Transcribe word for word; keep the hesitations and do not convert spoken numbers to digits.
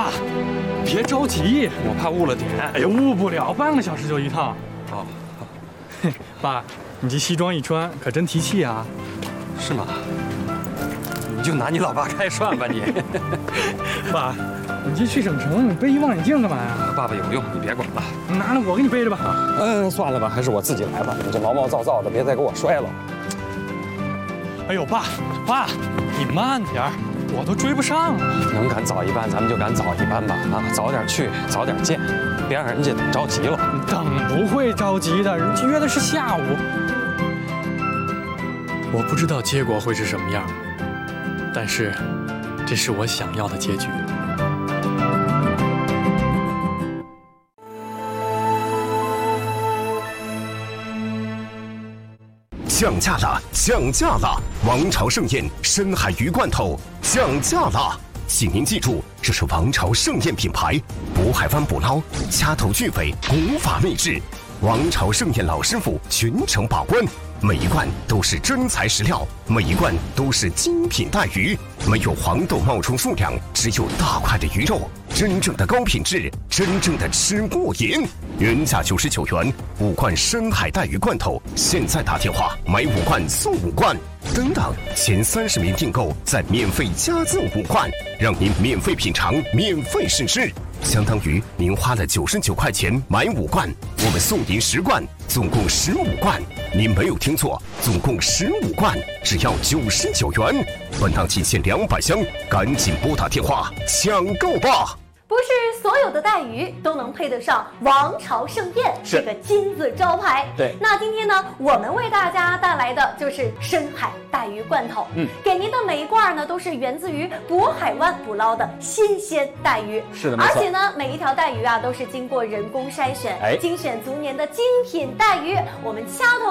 爸，别着急， 我怕误了点。 哎呀，误不了，半个小时就一趟。 哦， 嘿，爸，你这西装一穿可真提气啊。 是吗？你就拿你老爸开涮吧你。 爸，你这去省城，你背一望远镜干嘛呀？ 爸爸有用，你别管了。 拿了我给你背着吧。 嗯，算了吧，还是我自己来吧。你这毛毛躁躁的，别再给我摔了。 哎呦，爸，爸，你慢点儿，我都追不上了。 能赶早一班，咱们就赶早一班吧。啊，早点去，早点见，别让人家等着急了。 等不会着急的，人家约的是下午。我不知道结果会是什么样，但是这是我想要的结局。 降价了，降价了！王朝盛宴深海鱼罐头降价了，请您记住，这是王朝盛宴品牌，渤海湾捕捞，掐头去尾，古法秘制。王朝盛宴老师傅全程把关，每一罐都是真材实料，每一罐都是精品带鱼，没有黄豆冒充数量，只有大块的鱼肉，真正的高品质，真正的吃过瘾。原价九十九元，五罐深海带鱼罐头，现在打电话买五罐送五罐，等等，前三十名订购再免费加赠五罐，让您免费品尝，免费试吃。相当于您花了九十九块钱买五罐，我们送您十罐，总共十五罐。您没有听错，总共十五罐，只要九十九元。本档仅限两百箱，赶紧拨打电话抢购吧！ 不是所有的带鱼都能配得上王朝盛宴这个金字招牌。 对， 那今天呢，我们为大家带来的就是深海带鱼罐头。嗯，给您的每一罐呢，都是源自于渤海湾捕捞的新鲜带鱼。 是的，没错。 而且呢，每一条带鱼啊，都是经过人工筛选， 哎， 精选足年的精品带鱼。我们掐头